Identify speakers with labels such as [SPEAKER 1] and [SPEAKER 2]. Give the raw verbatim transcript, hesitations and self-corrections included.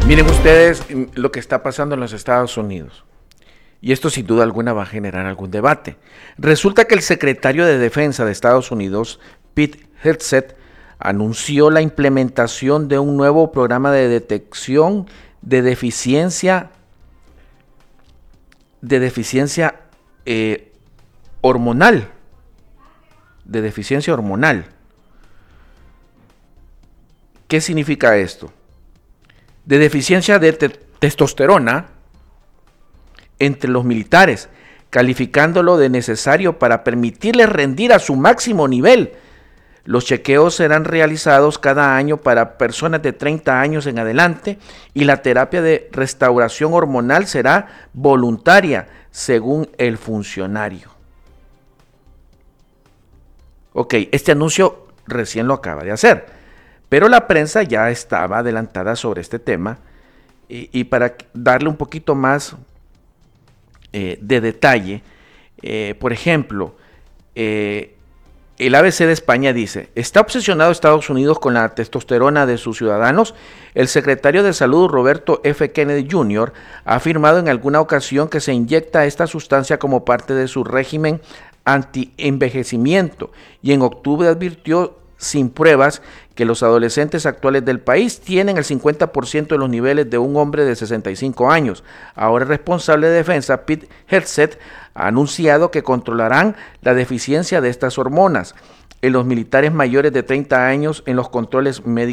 [SPEAKER 1] Miren ustedes lo que está pasando en los Estados Unidos. Y esto sin duda alguna va a generar algún debate. Resulta que el secretario de Defensa de Estados Unidos, Pete Hegseth, anunció la implementación de un nuevo programa de detección de deficiencia, de deficiencia eh, hormonal, de deficiencia hormonal. ¿Qué significa esto? De deficiencia de te testosterona entre los militares, calificándolo de necesario para permitirles rendir a su máximo nivel. Los chequeos serán realizados cada año para personas de treinta años en adelante y la terapia de restauración hormonal será voluntaria, según el funcionario. Ok, este anuncio recién lo acaba de hacer. Pero la prensa ya estaba adelantada sobre este tema y, y para darle un poquito más eh, de detalle, eh, por ejemplo, eh, el A B C de España dice: ¿está obsesionado Estados Unidos con la testosterona de sus ciudadanos? El secretario de Salud, Roberto F. Kennedy junior, ha afirmado en alguna ocasión que se inyecta esta sustancia como parte de su régimen anti-envejecimiento y en octubre advirtió sin pruebas que los adolescentes actuales del país tienen el cincuenta por ciento de los niveles de un hombre de sesenta y cinco años. Ahora el responsable de defensa, Pete Hegseth, ha anunciado que controlarán la deficiencia de estas hormonas en los militares mayores de treinta años en los controles médicos